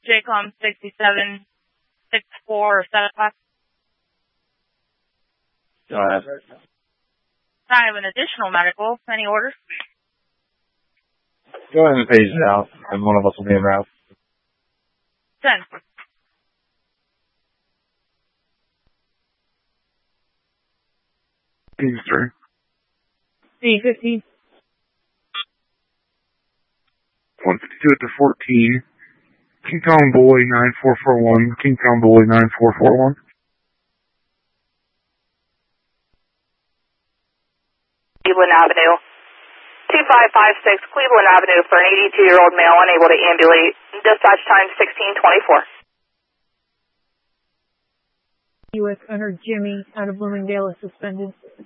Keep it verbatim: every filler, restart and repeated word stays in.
J COM sixty-seven sixty-four or seven o'clock. Go ahead. I have an additional medical. Any orders? Go ahead and phase it out, and one of us will be en route. Ten. eighty-three. B fifteen. one fifty-two at the fourteen. King Kong Boy nine four four one. King Kong Boy nine four four one. Cleveland Avenue. two five five six Cleveland Avenue for an eighty-two-year-old male unable to ambulate. Dispatch time sixteen twenty-four. U S Gunner Jimmy out of Bloomingdale is suspended.